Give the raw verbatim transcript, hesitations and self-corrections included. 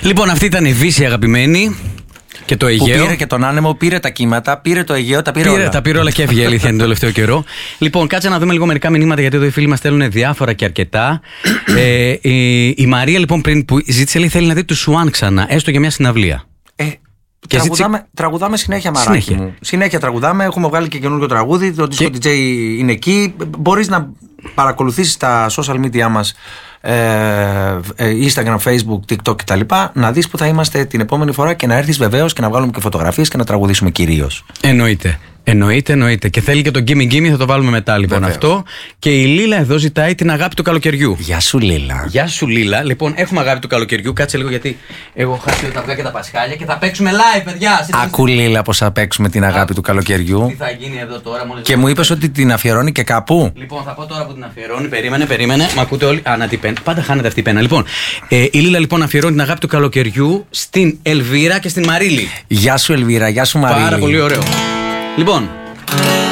Λοιπόν, αυτή ήταν η Βύση, αγαπημένη. Και το Αιγαίο. Που πήρε και τον άνεμο, πήρε τα κύματα, πήρε το Αιγαίο, τα πήρε, πήρε όλα. Τα πήρε όλα και έφυγε, αλήθεια είναι, το τελευταίο καιρό. Λοιπόν, κάτσε να δούμε λίγο μερικά μηνύματα, γιατί εδώ οι φίλοι μας στέλνουν διάφορα και αρκετά. ε, η, η Μαρία, λοιπόν, πριν που ζήτησε, λέει, θέλει να δει του Σουάν ξανά, έστω για μια συναυλία. Ε, και τραγουδάμε, ζήτησε... τραγουδάμε συνέχεια, μαράκι συνέχεια. μου. Συνέχεια τραγουδάμε, έχουμε βγάλει και καινούργιο τραγούδι. Το και... Disco ντι τζέι είναι εκεί. Μπορείς να παρακολουθήσεις τα social media μας. Instagram, Facebook, TikTok κτλ. Να δεις που θα είμαστε την επόμενη φορά και να έρθεις βεβαίως και να βγάλουμε και φωτογραφίες και να τραγουδήσουμε κυρίως. Εννοείται. Εννοείται, εννοείται. Και θέλει και το Gimme Gimme, θα το βάλουμε μετά λοιπόν. Βεβαίως. Αυτό. Και η Λίλα εδώ ζητάει την αγάπη του καλοκαιριού. Γεια σου, Λίλα. Γεια σου, Λίλα. Λοιπόν, έχουμε αγάπη του καλοκαιριού. Κάτσε λίγο, γιατί εγώ χάσει τα αυγά και τα πασχάλια και θα παίξουμε live, παιδιά. Ακού, Λίλα, πως θα παίξουμε την αγάπη Α, του καλοκαιριού. Τι θα γίνει εδώ τώρα, μόλις. Και μου είπες ότι την αφιερώνει και κάπου. Λοιπόν, θα πω τώρα που την αφιερώνει. Περίμενε, περίμενε. Μ' ακούτε όλοι. Α, να την πένα. Πάντα χάνεται αυτή η πένα. Λοιπόν, ε, η Λίλα λοιπόν αφιερώνει την αγάπη του καλοκαιριού στην Ελβίρα και στην Μαρίλη. Γεια σου, Ελβίρα. Γεια σου, Μαρίλη. Πάρα πολύ ωραίο. Λοιπόν.